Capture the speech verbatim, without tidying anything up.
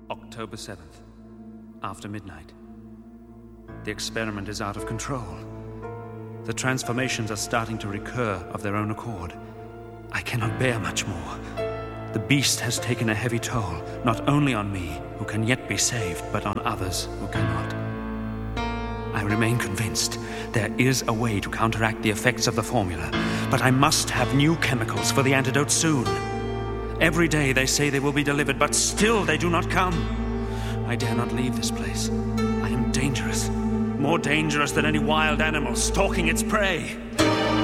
October seventh, after midnight. The experiment is out of control. The transformations are starting to recur of their own accord. I cannot bear much more. The beast has taken a heavy toll, not only on me, who can yet be saved, but on others who cannot. I remain convinced there is a way to counteract the effects of the formula, but I must have new chemicals for the antidote soon. Every day they say they will be delivered, but still they do not come. I dare not leave this place. I am dangerous. More dangerous than any wild animal stalking its prey.